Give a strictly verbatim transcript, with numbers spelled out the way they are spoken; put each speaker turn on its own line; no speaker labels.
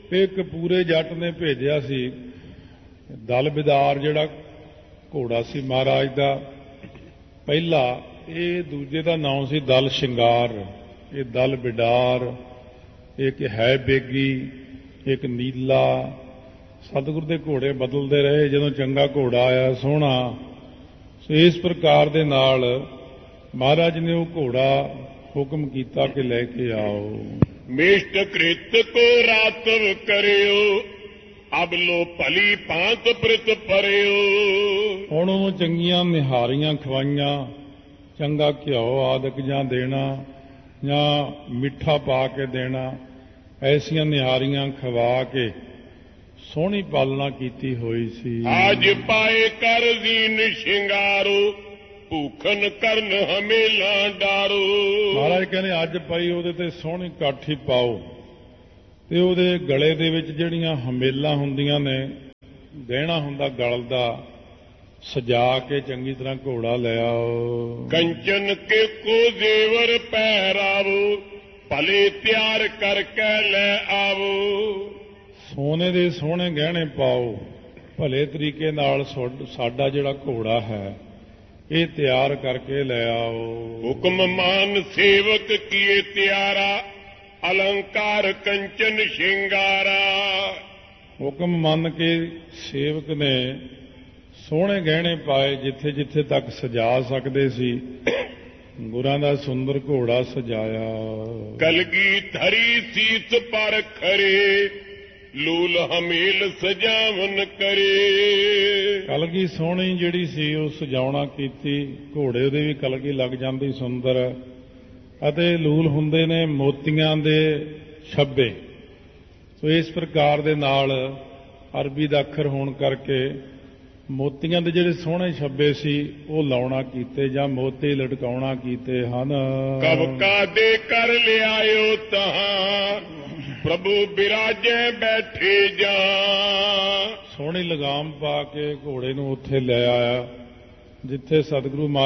ਇੱਕ ਪੂਰੇ ਜੱਟ ਨੇ ਭੇਜਿਆ ਸੀ ਦਲ ਬਿਦਾਰ, ਜਿਹੜਾ ਘੋੜਾ ਸੀ ਮਹਾਰਾਜ ਦਾ ਪਹਿਲਾ। ਇਹ ਦੂਜੇ ਦਾ ਨਾਮ ਸੀ ਦਲ ਸ਼ਿੰਗਾਰ। ਇਹ ਦਲ ਬਿਡਾਰ, ਇੱਕ ਹੈ ਬੇਗੀ, ਇੱਕ ਨੀਲਾ। ਸਤਿਗੁਰ ਦੇ ਘੋੜੇ ਬਦਲਦੇ ਰਹੇ, ਜਦੋਂ ਚੰਗਾ ਘੋੜਾ ਆਇਆ ਸੋਹਣਾ। ਸੋ ਇਸ ਪ੍ਰਕਾਰ ਦੇ ਨਾਲ ਮਹਾਰਾਜ ਨੇ ਉਹ ਘੋੜਾ ਹੁਕਮ ਕੀਤਾ ਕਿ ਲੈ ਕੇ ਆਓ।
ਮਿਸ਼ਟ ਕ੍ਰਿਤ ਕੋ ਰਾਤਵ ਕਰਿਓ, ਅਬ ਲੋ ਭਲੀ ਭਾਂਤ ਪ੍ਰਿਤ ਪਰਿਓ।
ਹੁਣ ਉਹਨੂੰ ਚੰਗੀਆਂ ਨਿਹਾਰੀਆਂ ਖਵਾਈਆਂ, ਚੰਗਾ ਘਿਓ ਆਦਿਕ ਜਾਂ ਦੇਣਾ ਜਾਂ ਮਿੱਠਾ ਪਾ ਕੇ ਦੇਣਾ, ਐਸੀਆਂ ਨਿਹਾਰੀਆਂ ਖਵਾ ਕੇ ਸੋਹਣੀ ਪਾਲਣਾ ਕੀਤੀ ਹੋਈ ਸੀ।
ਅੱਜ ਪਾਏ ਕਰ ਦੀਨ ਸ਼ਿੰਗਾਰੋ, ਭੂਖਨ ਕਰਨ ਹਮੇਲਾ ਡਾਰੋ।
ਮਹਾਰਾਜ ਕਹਿੰਦੇ ਅੱਜ ਪਈ ਉਹਦੇ ਤੇ ਸੋਹਣੀ ਕਾਠੀ ਪਾਓ, ਤੇ ਉਹਦੇ ਗਲੇ ਦੇ ਵਿੱਚ ਜਿਹੜੀਆਂ ਹਮੇਲਾਂ ਹੁੰਦੀਆਂ ਨੇ, ਗਹਿਣਾ ਹੁੰਦਾ ਗਲ ਦਾ, ਸਜਾ ਕੇ ਚੰਗੀ ਤਰ੍ਹਾਂ ਘੋੜਾ ਲੈ ਆਓ।
ਕੰਚਨ ਕੇ ਕੋ ਜ਼ੇਵਰ ਪਹਿਰਾਵੋ, ਭਲੇ ਤਿਆਰ ਕਰਕੇ ਲੈ ਆਵੋ।
ਸੋਨੇ ਦੇ ਸੋਹਣੇ ਗਹਿਣੇ ਪਾਓ, ਭਲੇ ਤਰੀਕੇ ਨਾਲ ਸਾਡਾ ਜਿਹੜਾ ਘੋੜਾ ਹੈ ਇਹ ਤਿਆਰ ਕਰਕੇ ਲੈ ਆਓ।
ਹੁਕਮ ਮਾਨ ਸੇਵਕ ਕੀਏ ਤਿਆਰਾ, ਅਲੰਕਾਰ ਕੰਚਨ ਸ਼ਿੰਗਾਰਾ।
ਹੁਕਮ ਮੰਨ ਕੇ ਸੇਵਕ ਨੇ ਸੋਹਣੇ ਗਹਿਣੇ ਪਾਏ, ਜਿੱਥੇ ਜਿੱਥੇ ਤੱਕ ਸਜਾ ਸਕਦੇ ਸੀ। ਗੁਰਾਂ ਦਾ ਸੁੰਦਰ ਘੋੜਾ ਸਜਾਇਆ।
ਕਲਗੀ ਧਰੀ ਸੀਸ ਪਰ ਖਰੇ, ਲੂਲ ਹਮੇਲ ਸਜਾਵਨ ਕਰੇ।
ਕਲਗੀ ਸੋਹਣੀ ਜਿਹੜੀ ਸੀ ਉਹ ਸਜਾਉਣਾ ਕੀਤੀ, ਘੋੜੇ ਉਹਦੇ ਵੀ ਕਲਗੀ ਲੱਗ ਜਾਂਦੀ ਸੁੰਦਰ। ਅਤੇ ਲੂਲ ਹੁੰਦੇ ਨੇ ਮੋਤੀਆਂ ਦੇ ਛੱਬੇ। ਸੋ ਇਸ ਪ੍ਰਕਾਰ ਦੇ ਨਾਲ ਅਰਬੀ ਦਾ ਅੱਖਰ ਹੋਣ ਕਰਕੇ ਮੋਤੀਆਂ ਦੇ ਜਿਹੜੇ ਸੋਹਣੇ ਛੱਬੇ ਸੀ ਉਹ ਲਾਉਣਾ ਕੀਤੇ ਜਾਂ ਮੋਤੀ ਲਟਕਾਉਣਾ ਕੀਤੇ ਹਨ।
ਕਬ ਕਾ ਦੇ ਕਰ ਲਿਆਇਓ ਤਹਾਂ, ਪ੍ਰਭੂ ਬਿਰਾਜੇ ਬੈਠੇ ਜਾ।
ਸੋਹਣੀ ਲਗਾਮ ਪਾ ਕੇ ਘੋੜੇ ਨੂੰ ਉੱਥੇ ਲੈ ਆਇਆ ਜਿੱਥੇ ਸਤਿਗੁਰੂ